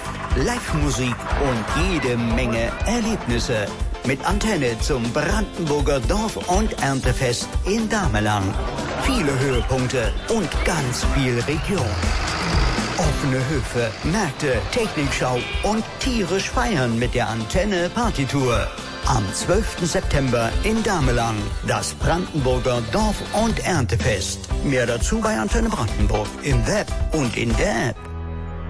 Live-Musik und jede Menge Erlebnisse. Mit Antenne zum Brandenburger Dorf- und Erntefest in Damelang. Viele Höhepunkte und ganz viel Region. Offene Höfe, Märkte, Technikschau und tierisch feiern mit der Antenne Partytour. Am 12. September in Damelang, das Brandenburger Dorf- und Erntefest. Mehr dazu bei Antenne Brandenburg, im Web und in der App.